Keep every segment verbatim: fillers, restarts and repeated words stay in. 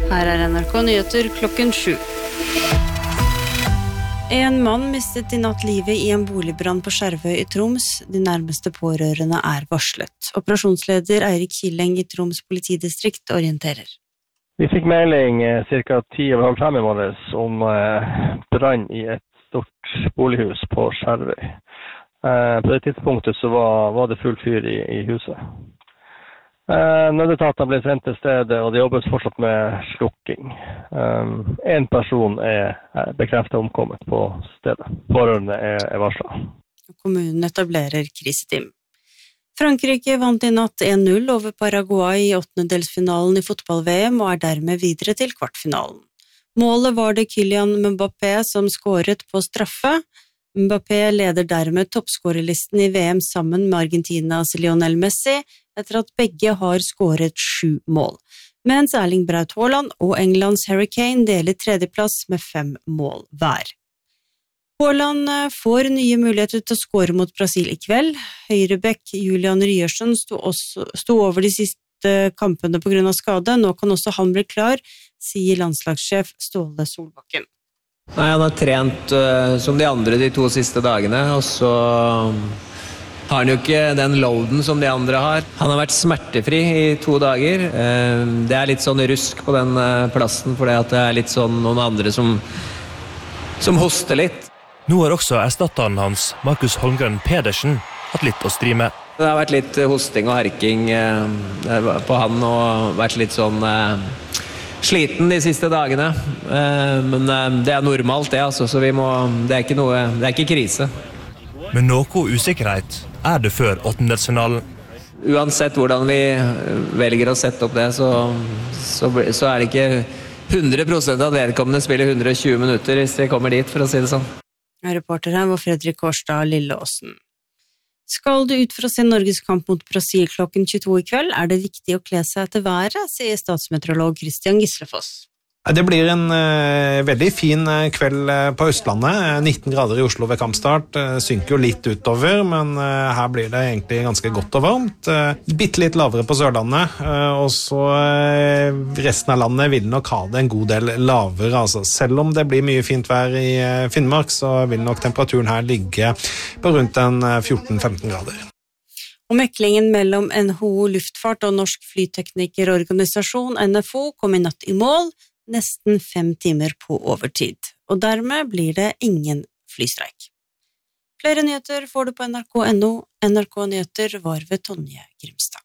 Her er N R K Nyheter klokken sju. En mann mistet i natt livet i en boligbrann på Skjervøy i Troms. De nærmeste pårørende er varslet. Operasjonsleder Eirik Kileng i Troms politidistrikt orienterer. Vi fikk melding cirka ti over halv fem i morges om brann i et stort bolighus på Skjervøy. På det tidspunktet så var, var det full fyr i, i huset. Nødetaten ble sendt til stedet, og det jobbes fortsatt med slukking. En person er bekreftet omkommet på stedet. Pårørende er, er varslet. Kommunen etablerer kriseteam. Frankrike vant i natt en null over Paraguay i åttendedelsfinalen i fotball-V M og er dermed videre til kvartfinalen. Målet var det Kylian Mbappé som skåret på straffe. Mbappé leder dermed toppskårerlisten i V M sammen med Argentinas Lionel Messi, etter at begge har skåret sju mål, mens Erling Braut Haaland og Englands Harry Kane deler tredjeplass med fem mål hver. Haaland får nye muligheter til å skåre mot Brasil i kveld. Høyrebekk Julian Ryerson sto, også, sto over de siste kampene på grunn av skade. Nå kan også han bli klar, sier landslagssjef Ståle Solbakken. Nei, han har trent uh, som de andre de to siste dagene, og så har han jo ikke den loaden som de andre har. Han har vært smertefri i to dager. Uh, det er litt sånn rusk på den uh, plassen, for det er litt sånn noen andre som, som hoster litt. Nå har også erstatteren hans, Markus Holmgren Pedersen, hatt litt å stri med. Det har vært litt hosting og harking uh, på han, og vært litt sånn uh, sliten de siste dagene. Uh, men uh, det er normalt det, altså, så vi må, det er ikke noe, det er ikke krise. Men noe usikkerhet er det før åttendedelsfinalen. Uansett hvordan vi velger å sette opp det, så, så, så er det ikke hundre prosent at vedkommende spiller hundre og tjue minutter hvis de kommer dit, for å si det sånn. Reporter her var Fredrik Årstad Lilleåsen. Skal du ut for å se Norges kamp mot Brasil klokken tjueto i kveld, er det viktig å kle seg etter været, sier statsmeteorolog Christian Gislefoss. Det blir en uh, veldig fin kveld på Østlandet. nitten grader i Oslo ved kampstart. Uh, synker jo litt utover, men uh, her blir det egentlig ganske godt og varmt. Uh, bitte litt lavere på Sørlandet, uh, og så uh, resten av landet vil nok ha det en god del lavere. Altså. Selv om det blir mye fint vær i uh, Finnmark, så vil nok temperaturen her ligge på rundt en uh, fjorten femten grader. Og meklingen mellom N H O Luftfart og Norsk Flyteknikerorganisasjon N F O kom i natt i mål, nesten fem timer på overtid, og dermed blir det ingen flystreik. Flere nyheter får du på N R K punktum N O. N R K Nyheter var ved Tonje Grimstad.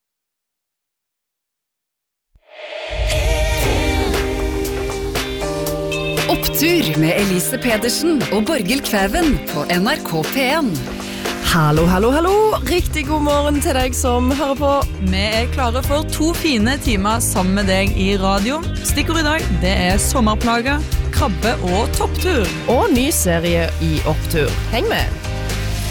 Opptur med Elise Pedersen og Borghild Kvæven på N R K P en. Hallo, hallo, hallo. Riktig god morgen til deg som hører på. Vi er klare for to fine timer sammen med deg i radio. Stikkord i dag, det er sommerplager, krabbe og topptur. Og ny serie i Opptur. Heng med!